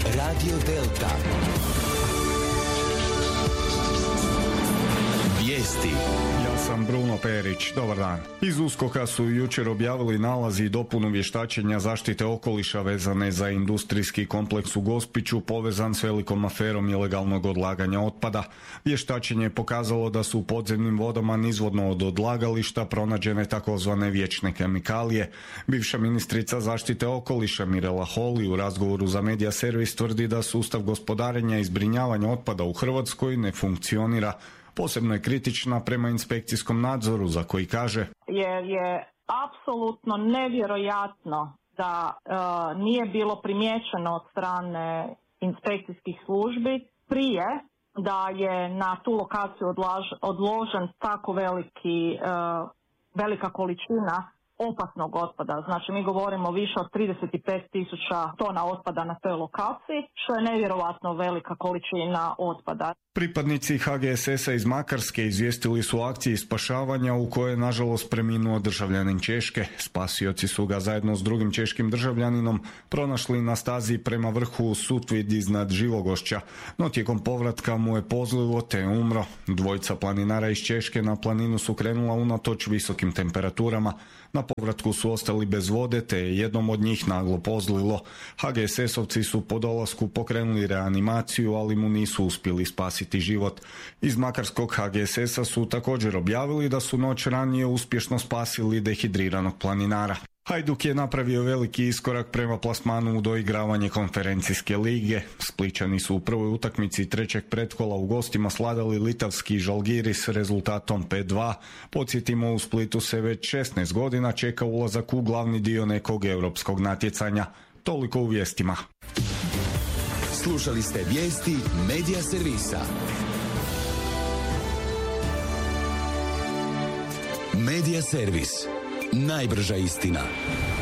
Radio Delta. Vijesti. Ja sam Bruno Perić, dobar dan. Iz USKOK-a su jučer objavili nalazi i dopunu vještačenja zaštite okoliša vezane za industrijski kompleks u Gospiću povezan s velikom aferom ilegalnog odlaganja otpada. Vještačenje je pokazalo da su u podzemnim vodama nizvodno od odlagališta pronađene takozvane vječne kemikalije. Bivša ministrica zaštite okoliša Mirela Holy u razgovoru za Media Servis tvrdi da sustav gospodarenja i zbrinjavanja otpada u Hrvatskoj ne funkcionira. Posebno je kritična prema inspekcijskom nadzoru za koji kaže: jer je apsolutno nevjerojatno da nije bilo primijećeno od strane inspekcijskih službi prije da je na tu lokaciju odložen tako velika količina opasnog otpada. Znači mi govorimo više od 35.000 tona otpada na toj lokaciji, što je nevjerojatno velika količina otpada. Pripadnici HGSS-a iz Makarske izvijestili su o akciji spašavanja u kojoj je nažalost preminuo državljanin Češke. Spasioci su ga zajedno s drugim češkim državljaninom pronašli na stazi prema vrhu Sutvid iznad Živogošća, no tijekom povratka mu je pozlilo te je umro. Dvojica planinara iz Češke na planinu su krenula unatoč visokim temperaturama. Na povratku su ostali bez vode te je jednom od njih naglo pozlilo. HGSS-ovci su po dolasku pokrenuli reanimaciju, ali mu nisu uspjeli spasiti život. Iz makarskog HGSS-a su također objavili da su noć ranije uspješno spasili dehidriranog planinara. Hajduk je napravio veliki iskorak prema plasmanu u doigravanje konferencijske lige. Splićani su u prvoj utakmici trećeg pretkola u gostima sladali litavski Žalgiris s rezultatom 5-2. Podsjetimo, u Splitu se već 16 godina čeka ulazak u glavni dio nekog europskog natjecanja. Toliko u vijestima. Slušali ste vijesti Media Servisa. Media Servis. Najbrža istina.